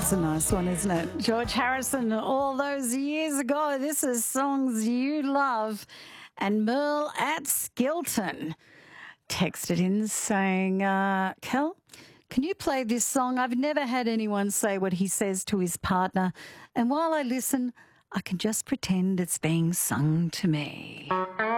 That's a nice one, isn't it? George Harrison, all those years ago. This is Songs You Love. And Merle at Skilton texted in saying, Kel, can you play this song? I've never had anyone say what he says to his partner. And while I listen, I can just pretend it's being sung to me.